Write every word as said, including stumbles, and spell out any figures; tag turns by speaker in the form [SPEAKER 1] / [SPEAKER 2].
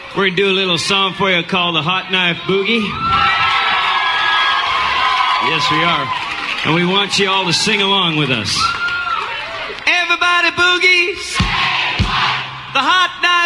[SPEAKER 1] We're going to do a little song for you called the Hot Knife Boogie. Yes, we are. And we want you all to sing along with us. Everybody boogies. The Hot Knife